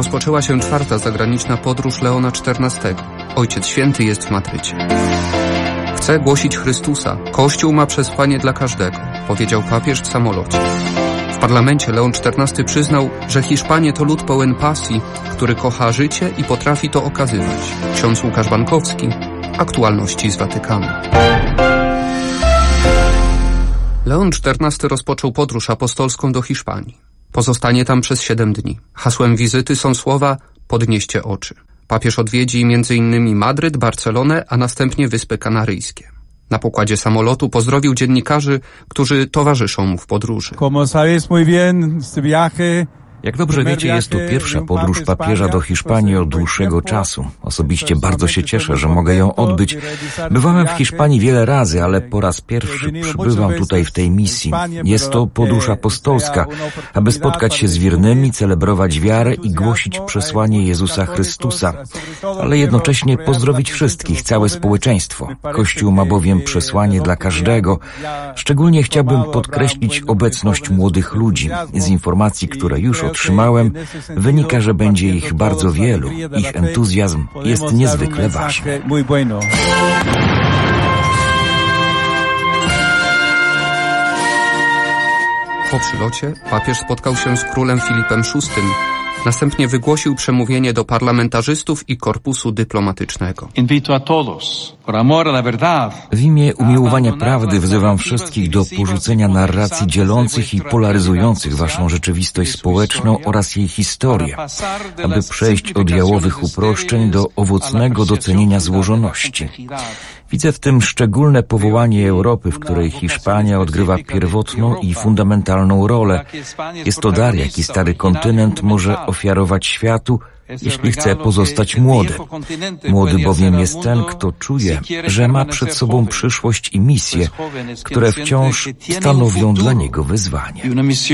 rozpoczęła się 4. zagraniczna podróż Leona XIV. Ojciec Święty jest w Madrycie. Chcę głosić Chrystusa. Kościół ma przesłanie dla każdego, powiedział papież w samolocie. W parlamencie Leon XIV przyznał, że Hiszpanie to lud pełen pasji, który kocha życie i potrafi to okazywać. Ksiądz Łukasz Bankowski, Aktualności z Watykanu. Leon XIV rozpoczął podróż apostolską do Hiszpanii. Pozostanie tam przez 7 dni. Hasłem wizyty są słowa „podnieście oczy”. Papież odwiedzi m.in. Madryt, Barcelonę, a następnie Wyspy Kanaryjskie. Na pokładzie samolotu pozdrowił dziennikarzy, którzy towarzyszą mu w podróży. Jak dobrze wiecie, jest to pierwsza podróż papieża do Hiszpanii od dłuższego czasu. Osobiście bardzo się cieszę, że mogę ją odbyć. Bywałem w Hiszpanii wiele razy, ale po raz pierwszy przybywam tutaj w tej misji. Jest to podróż apostolska, aby spotkać się z wiernymi, celebrować wiarę i głosić przesłanie Jezusa Chrystusa, ale jednocześnie pozdrowić wszystkich, całe społeczeństwo. Kościół ma bowiem przesłanie dla każdego. Szczególnie chciałbym podkreślić obecność młodych ludzi. Z informacji, które już otrzymałem, wynika, że będzie ich bardzo wielu. Ich entuzjazm jest niezwykle ważny. Po przylocie papież spotkał się z królem Filipem VI. Następnie wygłosił przemówienie do parlamentarzystów i korpusu dyplomatycznego. W imię umiłowania prawdy wzywam wszystkich do porzucenia narracji dzielących i polaryzujących waszą rzeczywistość społeczną oraz jej historię, aby przejść od jałowych uproszczeń do owocnego docenienia złożoności. Widzę w tym szczególne powołanie Europy, w której Hiszpania odgrywa pierwotną i fundamentalną rolę. Jest to dar, jaki stary kontynent może ofiarować światu, jeśli chce pozostać młody. Młody bowiem jest ten, kto czuje, że ma przed sobą przyszłość i misję, które wciąż stanowią dla niego wyzwanie.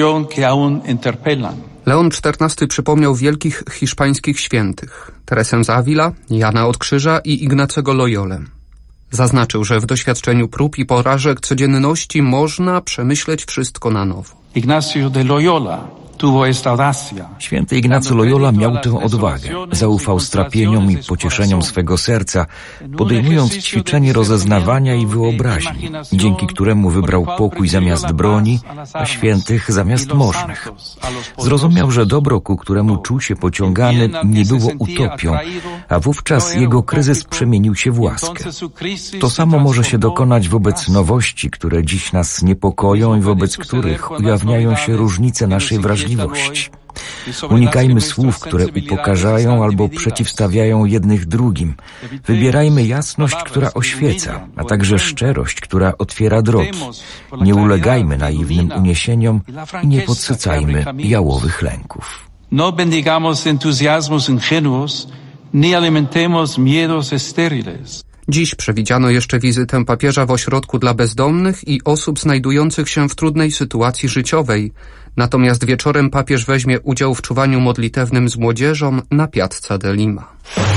Leon XIV przypomniał wielkich hiszpańskich świętych: Teresę z Avila, Jana od Krzyża i Ignacego Loyolę. Zaznaczył, że w doświadczeniu prób i porażek codzienności można przemyśleć wszystko na nowo. Ignacio de Loyola. Święty Ignacy Loyola miał tę odwagę. Zaufał strapieniom i pocieszeniom swego serca, podejmując ćwiczenie rozeznawania i wyobraźni, dzięki któremu wybrał pokój zamiast broni, a świętych zamiast możnych. Zrozumiał, że dobro, ku któremu czuł się pociągany, nie było utopią, a wówczas jego kryzys przemienił się w łaskę. To samo może się dokonać wobec nowości, które dziś nas niepokoją i wobec których ujawniają się różnice naszej wrażliwości. Unikajmy słów, które upokarzają albo przeciwstawiają jednych drugim. Wybierajmy jasność, która oświeca, a także szczerość, która otwiera drogi. Nie ulegajmy naiwnym uniesieniom i nie podsycajmy jałowych lęków. No bendigamos entuzjazmos ingenuos, ni alimentemos miedos estériles. Dziś przewidziano jeszcze wizytę papieża w ośrodku dla bezdomnych i osób znajdujących się w trudnej sytuacji życiowej. Natomiast wieczorem papież weźmie udział w czuwaniu modlitewnym z młodzieżą na Piazza de Lima.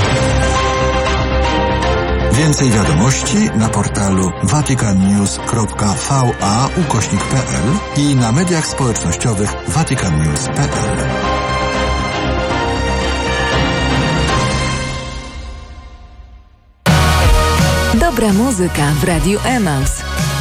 Więcej wiadomości na portalu vaticannews.va/pl i na mediach społecznościowych vaticannews.pl. Dobra muzyka w Radiu Emaus.